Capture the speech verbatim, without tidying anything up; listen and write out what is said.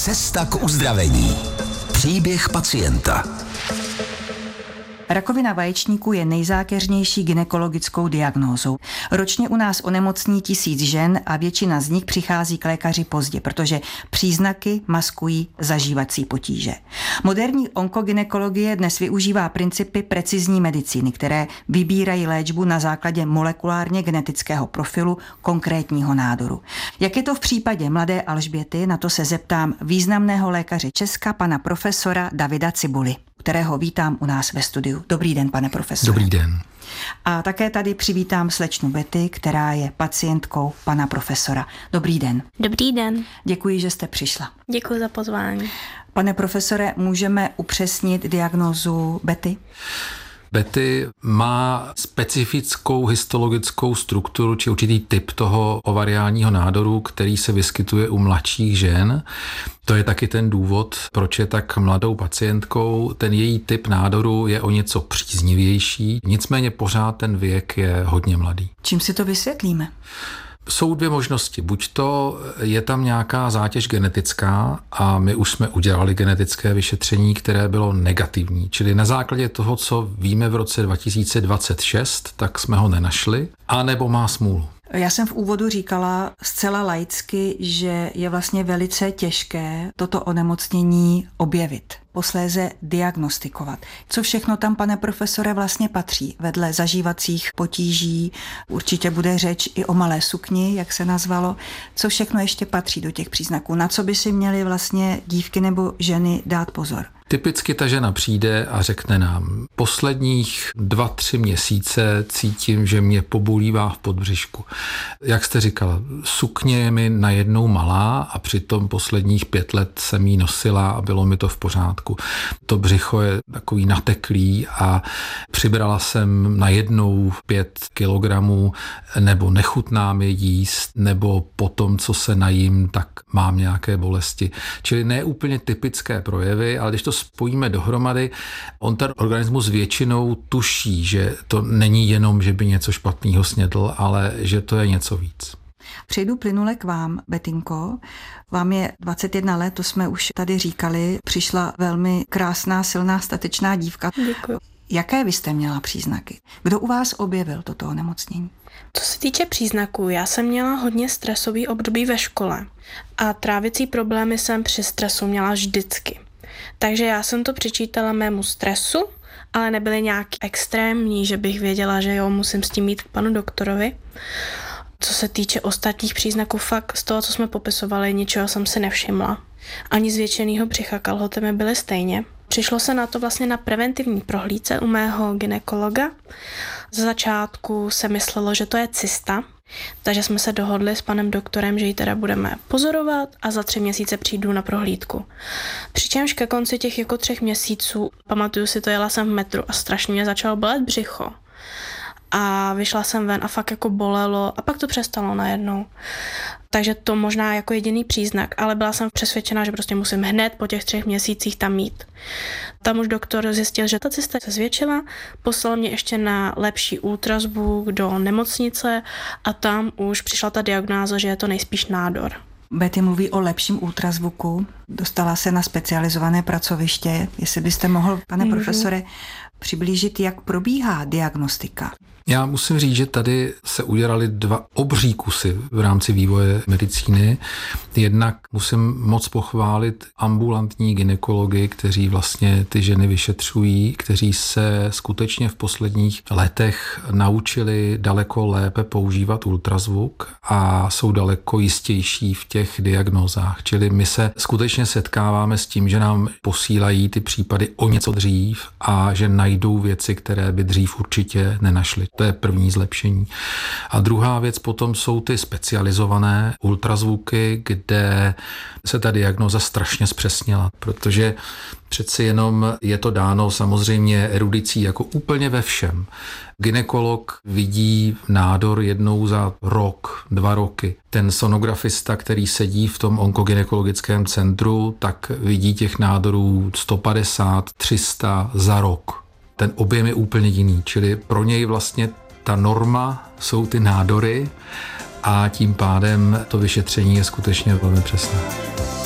Cesta k uzdravení. Příběh pacienta. Rakovina vaječníku je nejzákeřnější gynekologickou diagnózou. Ročně u nás onemocní tisíc žen a většina z nich přichází k lékaři pozdě, protože příznaky maskují zažívací potíže. Moderní onkogynekologie dnes využívá principy precizní medicíny, které vybírají léčbu na základě molekulárně genetického profilu konkrétního nádoru. Jak je to v případě mladé Alžběty, na to se zeptám významného lékaře Česka, pana profesora Davida Cibuly, kterého vítám u nás ve studiu. Dobrý den, pane profesore. Dobrý den. A také tady přivítám slečnu Betty, která je pacientkou pana profesora. Dobrý den. Dobrý den. Děkuji, že jste přišla. Děkuji za pozvání. Pane profesore, můžeme upřesnit diagnózu Betty? Betty má specifickou histologickou strukturu, či určitý typ toho ovariálního nádoru, který se vyskytuje u mladších žen. To je taky ten důvod, proč je tak mladou pacientkou. Ten její typ nádoru je o něco příznivější, nicméně pořád ten věk je hodně mladý. Čím si to vysvětlíme? Jsou dvě možnosti. Buď to je tam nějaká zátěž genetická a my už jsme udělali genetické vyšetření, které bylo negativní. Čili na základě toho, co víme v roce dva tisíce dvacet šest, tak jsme ho nenašli, anebo má smůlu. Já jsem v úvodu říkala zcela laicky, že je vlastně velice těžké toto onemocnění objevit, posléze diagnostikovat. Co všechno tam, pane profesore, vlastně patří? Vedle zažívacích potíží určitě bude řeč i o malé sukni, jak se nazvalo. Co všechno ještě patří do těch příznaků? Na co by si měly vlastně dívky nebo ženy dát pozor? Typicky ta žena přijde a řekne nám, posledních dva, tři měsíce cítím, že mě pobulívá v podbřišku. Jak jste říkala, sukně je mi najednou malá a přitom posledních pět let jsem jí nosila a bylo mi to v pořádku. To břicho je takový nateklý a přibrala jsem najednou pět kilogramů, nebo nechutná mi jíst, nebo po tom, co se najím, tak mám nějaké bolesti. Čili ne úplně typické projevy, ale když to spojíme dohromady, on ten organismus většinou tuší, že to není jenom, že by něco špatného snědl, ale že to je něco víc. Přejdu plynule k vám, Betinko. Vám je dvacet jedna let, to jsme už tady říkali. Přišla velmi krásná, silná, statečná dívka. Děkuji. Jaké vy jste měla příznaky? Kdo u vás objevil toto onemocnění? Co se týče příznaků, já jsem měla hodně stresový období ve škole a trávicí problémy jsem při stresu měla vždycky. Takže já jsem to přičítala mému stresu, ale nebyly nějak extrémní, že bych věděla, že jo, musím s tím jít k panu doktorovi. Co se týče ostatních příznaků, fakt z toho, co jsme popisovali, ničeho jsem si nevšimla. Ani zvětšenýho břicha, kalhoty mi byly stejně. Přišlo se na to vlastně na preventivní prohlídce u mého gynekologa. Z začátku se myslelo, že to je cysta, takže jsme se dohodli s panem doktorem, že ji teda budeme pozorovat a za tři měsíce přijdu na prohlídku. Přičemž ke konci těch jako třech měsíců, pamatuju si to, jela jsem v metru a strašně mě začalo bolet břicho. A vyšla jsem ven a fakt jako bolelo a pak to přestalo najednou. Takže to možná jako jediný příznak, ale byla jsem přesvědčená, že prostě musím hned po těch třech měsících tam mít. Tam už doktor zjistil, že ta cysta se zvětšila, poslal mě ještě na lepší ultrazvuk do nemocnice a tam už přišla ta diagnóza, že je to nejspíš nádor. Betty mluví o lepším ultrazvuku, dostala se na specializované pracoviště. Jestli byste mohl, pane Můžu. profesore, přiblížit, jak probíhá diagnostika? Já musím říct, že tady se udělali dva obří kusy v rámci vývoje medicíny. Jednak musím moc pochválit ambulantní gynekology, kteří vlastně ty ženy vyšetřují, kteří se skutečně v posledních letech naučili daleko lépe používat ultrazvuk a jsou daleko jistější v těch diagnózách. Čili my se skutečně setkáváme s tím, že nám posílají ty případy o něco dřív a že najdou věci, které by dřív určitě nenašli. To je první zlepšení. A druhá věc potom jsou ty specializované ultrazvuky, kde se ta diagnóza strašně zpřesnila, protože přeci jenom je to dáno samozřejmě erudicí jako úplně ve všem. Gynekolog vidí nádor jednou za rok, dva roky. Ten sonografista, který sedí v tom onkogynekologickém centru, tak vidí těch nádorů sto padesát, tři sta za rok. Ten objem je úplně jiný, čili pro něj vlastně ta norma jsou ty nádory a tím pádem to vyšetření je skutečně velmi přesné.